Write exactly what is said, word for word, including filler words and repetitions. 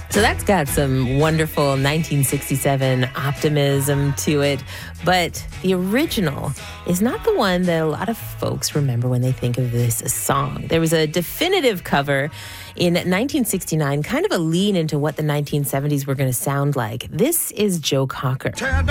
So that's got some wonderful nineteen sixty-seven optimism to it. But the original is not the one that a lot of folks remember when they think of this song. There was a definitive cover in nineteen sixty-nine, kind of a lean into what the nineteen seventies were going to sound like. This is Joe Cocker.